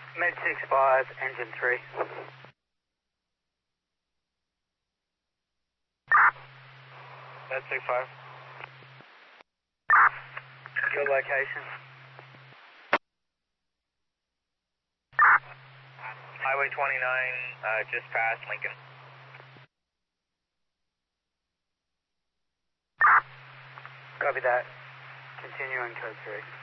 Med 65, engine 3. Med 65. Your location. Highway 29, just past Lincoln. Copy that. Continuing code 3.